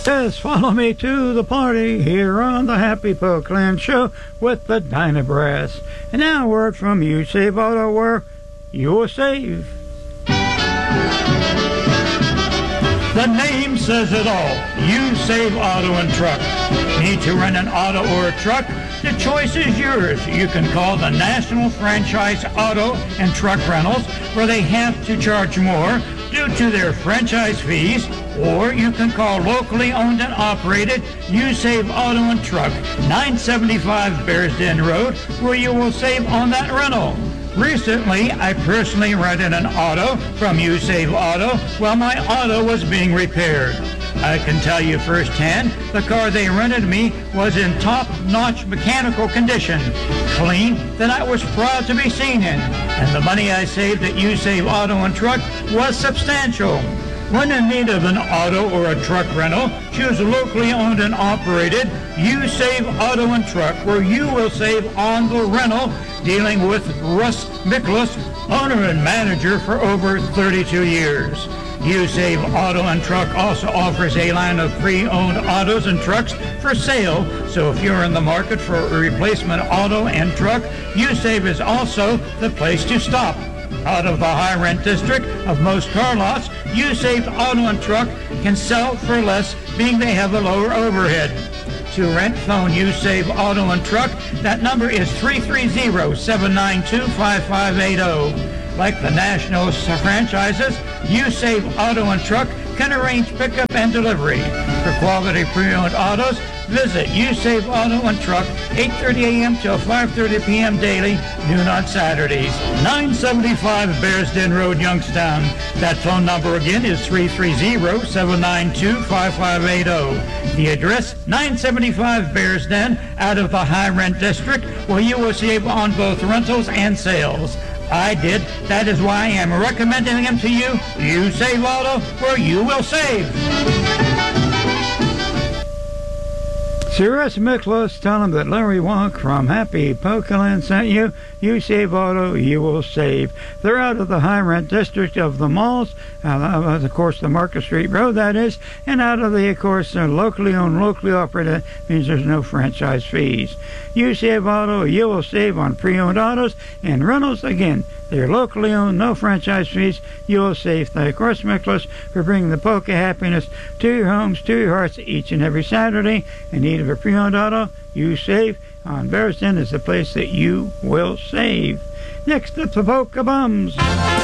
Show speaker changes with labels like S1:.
S1: Just follow me to the party here on the Happy Pokeland Show with the Dynabrass. And now a word from You Save Auto, where you will save. The name says it all. You Save Auto and Truck. Need to rent an auto or a truck? The choice is yours. You can call the National Franchise Auto and Truck Rentals, where they have to charge more due to their franchise fees, or you can call locally owned and operated You Save Auto and Truck, 975 Bears Den Road, where you will save on that rental. Recently, I personally rented an auto from You Save Auto while my auto was being repaired. I can tell you firsthand, the car they rented me was in top-notch mechanical condition, clean, that I was proud to be seen in, and the money I saved at You Save Auto and Truck was substantial. When in need of an auto or a truck rental, choose locally owned and operated You Save Auto and Truck, where you will save on the rental, dealing with Russ Miklas, owner and manager for over 32 years. You Save Auto and Truck also offers a line of pre-owned autos and trucks for sale, so if you're in the market for a replacement auto and truck, You Save is also the place to stop. Out of the high rent district of most car lots, You Save Auto and Truck can sell for less, being they have a lower overhead. To rent, phone You Save Auto and Truck. That number is 330-792-5580. Like the national franchises, You Save Auto and Truck can arrange pickup and delivery. For quality pre-owned autos, visit You Save Auto and Truck, 8:30 a.m. till 5:30 p.m. daily, noon on Saturdays. 975 Bears Den Road, Youngstown. That phone number again is 330-792-5580. The address, 975 Bears Den, out of the high rent district, where you will save on both rentals and sales. I did. That is why I am recommending them to you. You Save Auto, where you will save. Sir Russ Miklas, tell him that Larry Wonk from Happy Pokeland sent you. You Save Auto, you will save. They're out of the high rent district of the malls, of course the Market Street Road, that is, and out of the, of course, locally owned, locally operated, means there's no franchise fees. You Save Auto, you will save on pre-owned autos and rentals. Again, they're locally owned, no franchise fees. You will save. Thank Russ Miklas for bringing the Poke happiness to your homes, to your hearts each and every Saturday. In need of a pre-owned auto, You Save on Bears Den is the place that you will save. Next up, the Polka Bums.